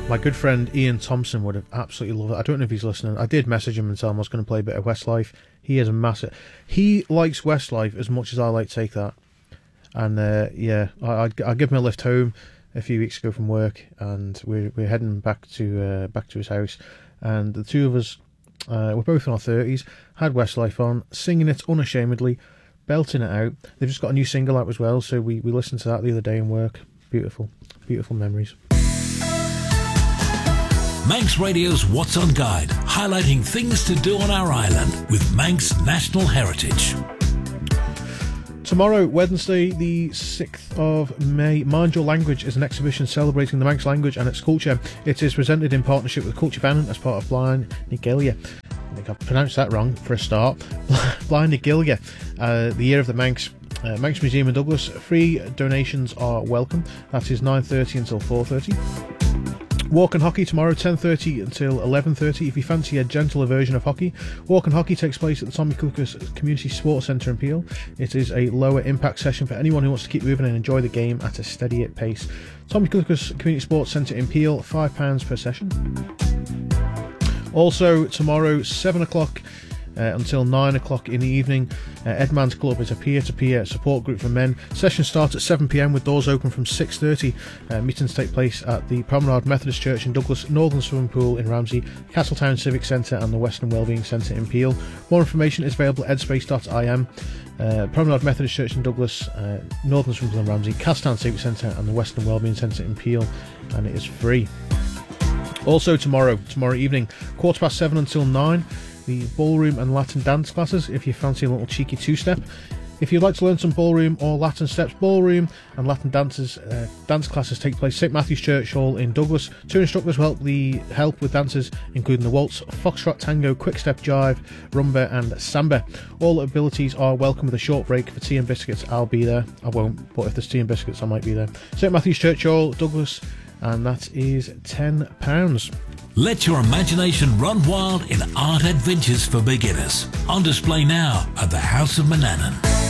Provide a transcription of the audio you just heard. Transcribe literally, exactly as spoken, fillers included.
My good friend Ian Thompson would have absolutely loved it. I don't know if he's listening. I did message him and tell him I was going to play a bit of Westlife. He is a massive... He likes Westlife as much as I like Take That. And uh, yeah, I, I, I give him a lift home a few weeks ago from work, and we're, we're heading back to uh, back to his house. And the two of us, uh, we're both in our thirties, had Westlife on, singing it unashamedly, belting it out. They've just got a new single out as well, so we, we listened to that the other day in work. Beautiful, beautiful memories. Manx Radio's What's On Guide, highlighting things to do on our island with Manx National Heritage. Tomorrow, Wednesday, the sixth of May, Mind Your Language is an exhibition celebrating the Manx language and its culture. It is presented in partnership with Culture Bannon as part of Blind Nigelia. I think I pronounced that wrong for a start. Blind Nigelia, uh, the Year of the Manx. Uh, Manx Museum in Douglas. Free donations are welcome. That is nine thirty until four thirty. Walk and Hockey tomorrow, ten thirty until eleven thirty. If you fancy a gentler version of hockey, Walk and Hockey takes place at the Tommy Cookers Community Sports Centre in Peel. It is a lower impact session for anyone who wants to keep moving and enjoy the game at a steadier pace. Tommy Cookers Community Sports Centre in Peel, five pounds per session. Also tomorrow, seven o'clock Uh, until nine o'clock in the evening. Uh, Edman's Club is a peer-to-peer support group for men. Sessions start at seven p m with doors open from six thirty. Uh, meetings take place at the Promenade Methodist Church in Douglas, Northern Swimming Pool in Ramsey, Castletown Civic Centre and the Western Wellbeing Centre in Peel. More information is available at edspace dot I M. Uh, Promenade Methodist Church in Douglas, uh, Northern Swimming Pool in Ramsey, Castletown Civic Centre and the Western Wellbeing Centre in Peel, and it is free. Also tomorrow, tomorrow evening, quarter past seven until nine, the ballroom and Latin dance classes, if you fancy a little cheeky two-step. If you'd like to learn some ballroom or Latin steps, ballroom and Latin dances, uh, dance classes take place at St Matthew's Church Hall in Douglas. Two instructors will help, the, help with dances, including the waltz, foxtrot, tango, quick-step, jive, rumba and samba. All abilities are welcome with a short break for tea and biscuits. I'll be there. I won't, but if there's tea and biscuits, I might be there. St Matthew's Church Hall, Douglas, and that is ten pounds. Let your imagination run wild in art adventures for beginners. On display now at the House of Manannan.